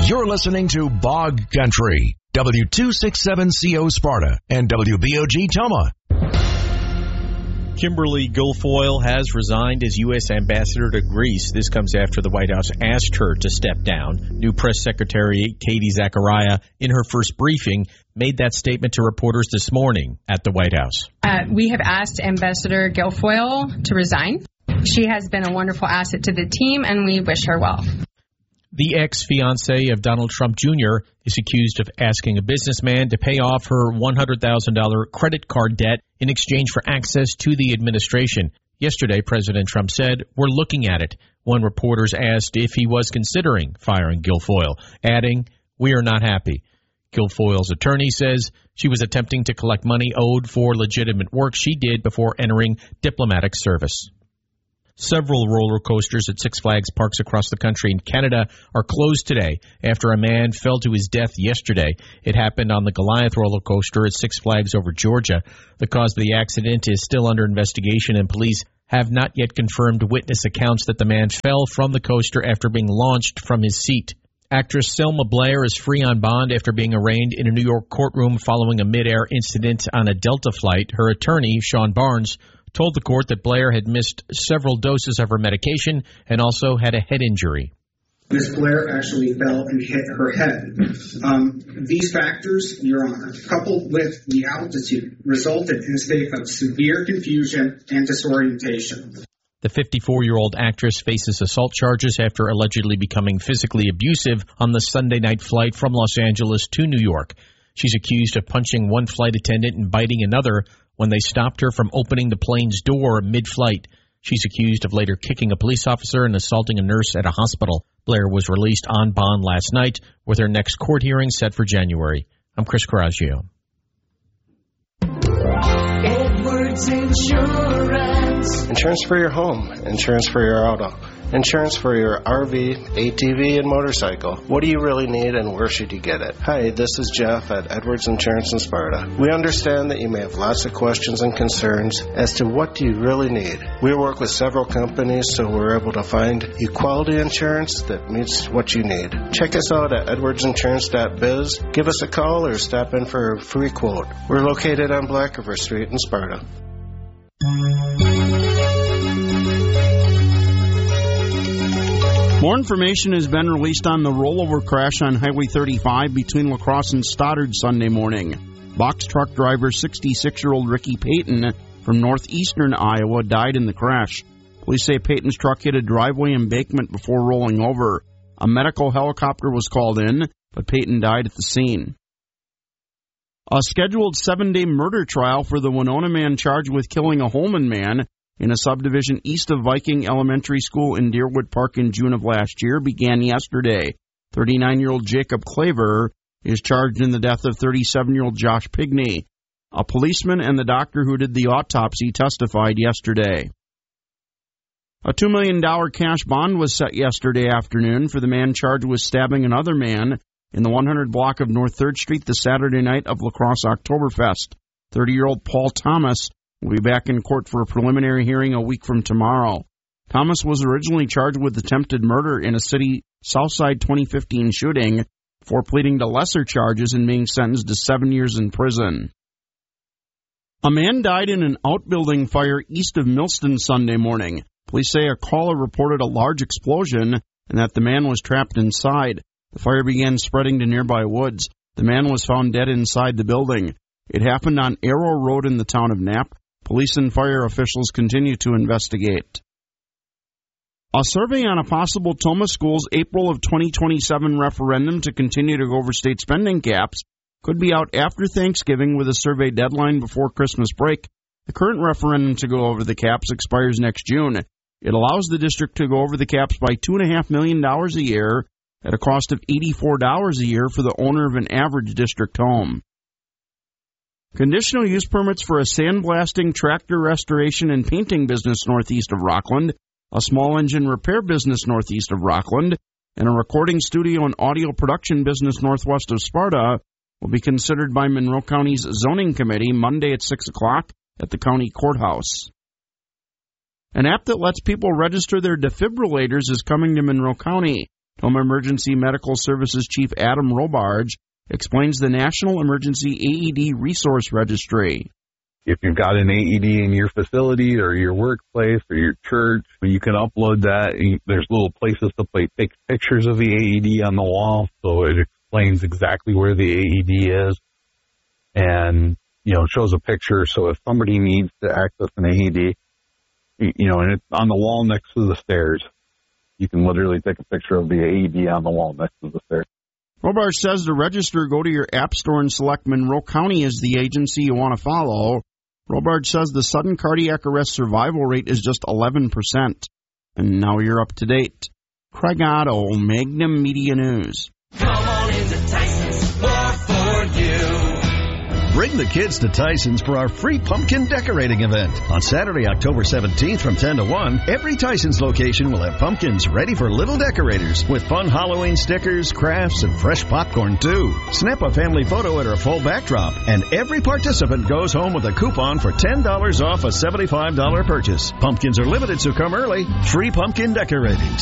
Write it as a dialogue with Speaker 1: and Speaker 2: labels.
Speaker 1: You're listening to Bog Country, W267CO Sparta and WBOG Toma.
Speaker 2: Kimberly Guilfoyle has resigned as U.S. Ambassador to Greece. This comes after the White House asked her to step down. New Press Secretary Katie Zachariah, in her first briefing, made that statement to reporters this morning at the White House.
Speaker 3: We have asked Ambassador Guilfoyle to resign. She has been a wonderful asset to the team, and we wish her well.
Speaker 2: The ex-fiancé of Donald Trump Jr. is accused of asking a businessman to pay off her $100,000 credit card debt in exchange for access to the administration. Yesterday, President Trump said, "We're looking at it." One reporter asked if he was considering firing Guilfoyle, adding, "We are not happy." Guilfoyle's attorney says she was attempting to collect money owed for legitimate work she did before entering diplomatic service. Several roller coasters at Six Flags parks across the country in Canada are closed today after a man fell to his death yesterday. It happened on the Goliath roller coaster at Six Flags over Georgia. The cause of the accident is still under investigation, and police have not yet confirmed witness accounts that the man fell from the coaster after being launched from his seat. Actress Selma Blair is free on bond after being arraigned in a New York courtroom following a mid-air incident on a Delta flight. Her attorney, Sean Barnes, told the court that Blair had missed several doses of her medication and also had a head injury.
Speaker 4: Ms. Blair actually fell and hit her head. These factors, Your Honor, coupled with the altitude, resulted in a state of severe confusion and disorientation.
Speaker 2: The 54-year-old actress faces assault charges after allegedly becoming physically abusive on the Sunday night flight from Los Angeles to New York. She's accused of punching one flight attendant and biting another when they stopped her from opening the plane's door mid-flight. She's accused of later kicking a police officer and assaulting a nurse at a hospital. Blair was released on bond last night, with her next court hearing set for January. I'm Chris Coraggio.
Speaker 5: Edwards Insurance.
Speaker 6: Insurance for your home, insurance for your auto, insurance for your RV, ATV, and motorcycle. What do you really need, and where should you get it? Hi, this is Jeff at Edwards Insurance in Sparta. We understand that you may have lots of questions and concerns as to what do you really need. We work with several companies, so we're able to find you quality insurance that meets what you need. Check us out at edwardsinsurance.biz. Give us a call or stop in for a free quote. We're located on Black River Street in Sparta.
Speaker 7: More information has been released on the rollover crash on Highway 35 between La Crosse and Stoddard Sunday morning. Box truck driver 66-year-old Ricky Payton from northeastern Iowa died in the crash. Police say Payton's truck hit a driveway embankment before rolling over. A medical helicopter was called in, but Payton died at the scene. A scheduled 7-day murder trial for the Winona man charged with killing a Holman man in a subdivision east of Viking Elementary School in Deerwood Park in June of last year began yesterday. 39-year-old Jacob Claver is charged in the death of 37-year-old Josh Pigney. A policeman and the doctor who did the autopsy testified yesterday. A $2 million cash bond was set yesterday afternoon for the man charged with stabbing another man in the 100 block of North 3rd Street the Saturday night of La Crosse Oktoberfest. 30-year-old Paul Thomas will be back in court for a preliminary hearing a week from tomorrow. Thomas was originally charged with attempted murder in a city Southside 2015 shooting before pleading to lesser charges and being sentenced to 7 years in prison. A man died in an outbuilding fire east of Millston Sunday morning. Police say a caller reported a large explosion and that the man was trapped inside. The fire began spreading to nearby woods. The man was found dead inside the building. It happened on Arrow Road in the town of Knapp. Police and fire officials continue to investigate. A survey on a possible Toma Schools April of 2027 referendum to continue to go over state spending caps could be out after Thanksgiving with a survey deadline before Christmas break. The current referendum to go over the caps expires next June. It allows the district to go over the caps by $2.5 million a year at a cost of $84 a year for the owner of an average district home. Conditional use permits for a sandblasting, tractor restoration, and painting business northeast of Rockland, a small engine repair business northeast of Rockland, and a recording studio and audio production business northwest of Sparta will be considered by Monroe County's Zoning Committee Monday at 6 o'clock at the county courthouse. An app that lets people register their defibrillators is coming to Monroe County. Toma Emergency Medical Services Chief Adam Robarge explains the National Emergency AED Resource Registry.
Speaker 8: If you've got an AED in your facility or your workplace or your church, you can upload that. There's little places to take pictures of the AED on the wall, so it explains exactly where the AED is, and it shows a picture. So if somebody needs to access an AED, and it's on the wall next to the stairs, you can literally take a picture of the AED on the wall next to the stairs.
Speaker 7: Robarge says to register, go to your app store and select Monroe County as the agency you want to follow. Robarge says the sudden cardiac arrest survival rate is just 11%. And now you're up to date. Craig Otto, Magnum Media News.
Speaker 5: Come on into Tyson's, more for you.
Speaker 9: Bring the kids to Tyson's for our free pumpkin decorating event. On Saturday, October 17th from 10 to 1, every Tyson's location will have pumpkins ready for little decorators with fun Halloween stickers, crafts, and fresh popcorn, too. Snap a family photo at our full backdrop, and every participant goes home with a coupon for $10 off a $75 purchase. Pumpkins are limited, so come early. Free pumpkin decorating.